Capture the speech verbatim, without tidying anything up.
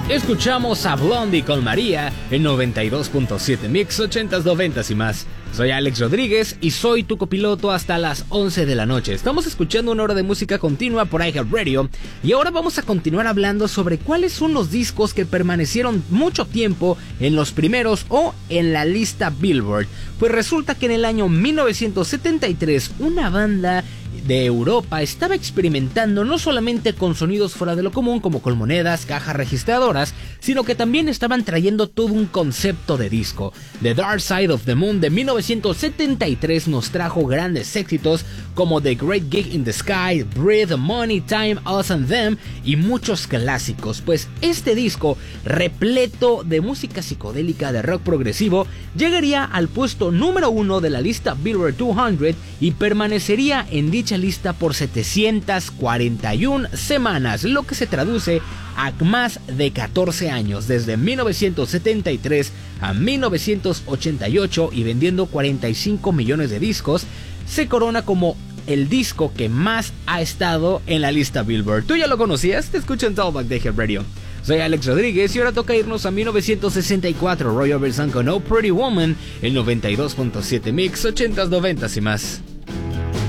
Escuchamos a Blondie con María en noventa y dos punto siete Mix, ochentas, noventas y más. Soy Alex Rodríguez y soy tu copiloto hasta las once de la noche. Estamos escuchando una hora de música continua por iHeartRadio y ahora vamos a continuar hablando sobre cuáles son los discos que permanecieron mucho tiempo en los primeros o en la lista Billboard. Pues resulta que en el año mil novecientos setenta y tres una banda de Europa estaba experimentando no solamente con sonidos fuera de lo común como con monedas, cajas registradoras, sino que también estaban trayendo todo un concepto de disco. The Dark Side of the Moon de mil novecientos setenta y tres nos trajo grandes éxitos como The Great Gig in the Sky, Breathe, Money, Time, Us and Them y muchos clásicos. Pues este disco, repleto de música psicodélica de rock progresivo, llegaría al puesto número uno de la lista Billboard doscientos y permanecería en dicha lista por setecientas cuarenta y una semanas, lo que se traduce a más de catorce años, desde mil novecientos setenta y tres a mil novecientos ochenta y ocho, y vendiendo cuarenta y cinco millones de discos, se corona como el disco que más ha estado en la lista Billboard. ¿Tú ya lo conocías? Te escucho en Talkback de iHeartRadio. Soy Alex Rodríguez y ahora toca irnos a mil novecientos sesenta y cuatro, Roy Orbison con Oh Pretty Woman, el noventa y dos punto siete Mix, ochentas, noventas y más.